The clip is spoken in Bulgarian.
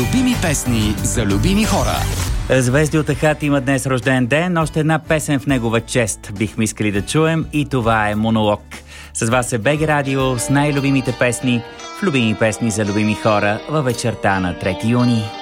Любими песни за любими хора. Звезди от Ахат има днес рожден ден. Още една песен в негова чест бихме искали да чуем и това е Монолог. С вас е БГ Радио с най-любимите песни в любими песни за любими хора във вечерта на 3 юни.